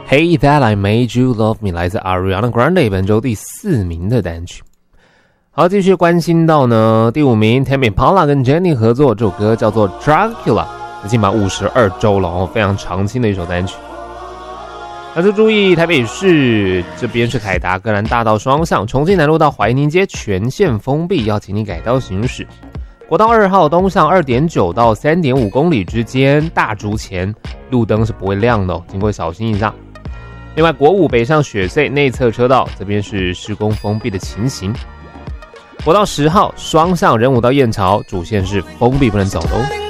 Hey That I Made You Love Me 来自 Ariana Grande 本周第4名的单曲。好，继续关心到呢第5名 Tame Impala 跟 Jennie 合作，这首歌叫做 Dracula， 已经满52周了，非常长青的一首单曲。那就注意台北市这边是凯达格兰大道双向，重庆南路到怀宁街全线封闭，要请你改道行驶。国道2号东向 2.9 到 3.5 公里之间大竹前路灯是不会亮的哦，经过小心一下。另外国5北上雪隧内侧车道这边是施工封闭的情形。国道10号双向仁武到燕巢主线是封闭不能走的哦。